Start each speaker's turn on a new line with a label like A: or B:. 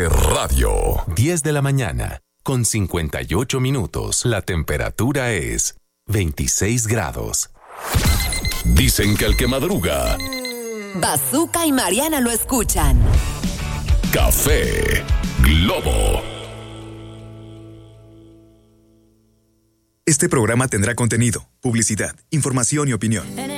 A: Radio. 10 de la mañana, con 58 minutos. La temperatura es 26 grados. Dicen que el que madruga...
B: Bazooka y Mariana lo escuchan.
A: Café Globo.
C: Este programa tendrá contenido, publicidad, información y opinión.